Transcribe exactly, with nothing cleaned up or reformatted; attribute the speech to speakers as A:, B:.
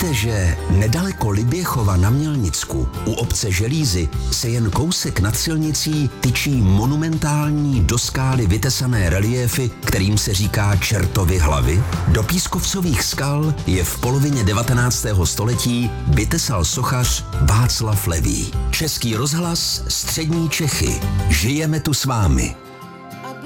A: Víte, že nedaleko Liběchova na Mělnicku u obce Želízy se jen kousek nad silnicí tyčí monumentální do skály vytesané reliéfy, kterým se říká Čertovy hlavy? Do pískovcových skal je v polovině devatenáctého století vytesal sochař Václav Levý. Český rozhlas, střední Čechy. Žijeme tu s vámi.